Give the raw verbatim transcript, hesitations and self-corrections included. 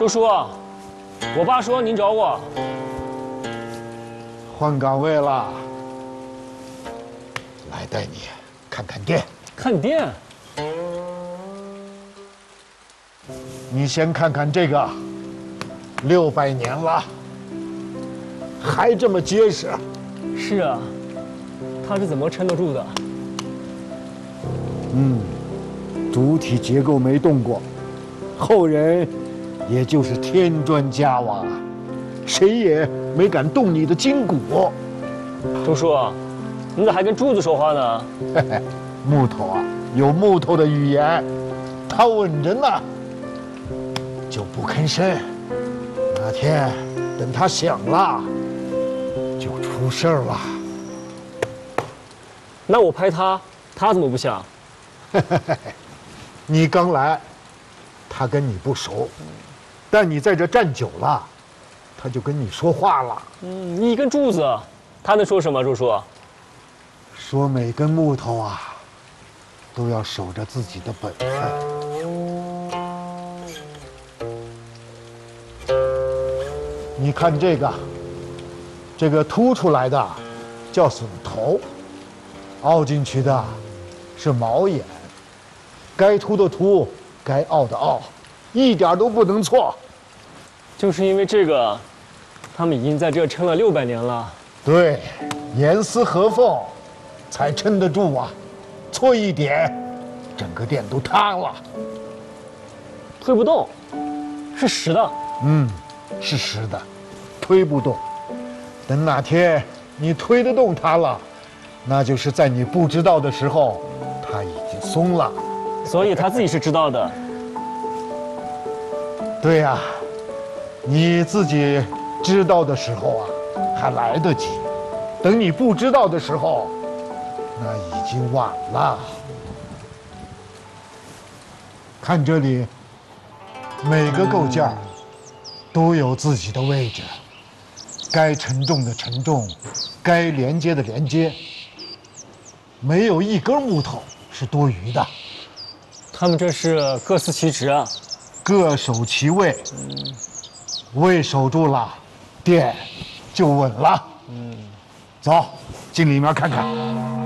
周叔，我爸说您找我。 换岗位了，来带你看看店。 看店？ 你先看看这个，六百年了，还这么结实。 是啊，它是怎么撑得住的？ 嗯，主体结构没动过，后人也就是添砖加瓦，谁也没敢动你的筋骨。 周叔，你咋还跟柱子说话呢？ 嘿嘿，木头啊，有木头的语言，它稳着呢，就不吭声。哪天等它响了，就出事儿了。 那我拍他，他怎么不响？ 你刚来，他跟你不熟，但你在这站久了，他就跟你说话了。 嗯，你一根柱子，他能说什么？周叔？ 说每根木头啊，都要守着自己的本分。你看这个，这个凸出来的叫榫头，凹进去的是毛眼，该凸的凸，该凹的凹，一点都不能错。 就是因为这个，他们已经在这撑了六百年了。 对，严丝合缝，才撑得住啊！错一点，整个店都塌了。 推不动，是实的。 嗯，是实的，推不动。等哪天你推得动它了，那就是在你不知道的时候，它已经松了。 所以他自己是知道的。 对呀、啊，你自己知道的时候啊，还来得及；等你不知道的时候，那已经晚了。看这里，每个构件都有自己的位置，该承重的承重，该连接的连接，没有一根木头是多余的。 他们这是各司其职啊， 各守其位。位守住了，店就稳了。嗯，走，进里面看看。